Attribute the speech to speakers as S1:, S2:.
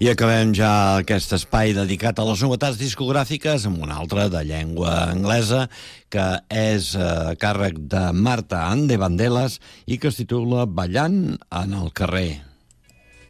S1: I acabem ja aquest espai dedicat a les novetats discogràfiques amb una altra de llengua anglesa que és a càrrec de Marta Ande Vandellas i que es titula Ballant en el carrer.